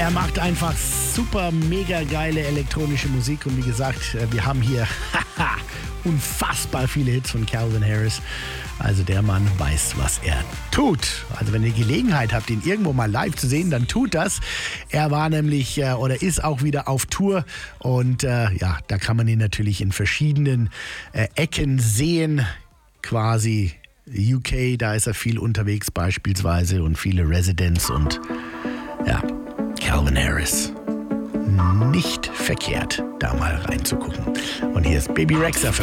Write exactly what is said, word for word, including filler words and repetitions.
Er macht einfach super, mega geile elektronische Musik. Und wie gesagt, wir haben hier unfassbar viele Hits von Calvin Harris. Also der Mann weiß, was er tut. Also wenn ihr Gelegenheit habt, ihn irgendwo mal live zu sehen, dann tut das. Er war nämlich äh, oder ist auch wieder auf Tour. Und äh, ja, da kann man ihn natürlich in verschiedenen äh, Ecken sehen. Quasi U K, da ist er viel unterwegs beispielsweise und viele Residents und ja, Calvin Harris. Nicht verkehrt, da mal reinzugucken. Und hier ist Baby Rexha für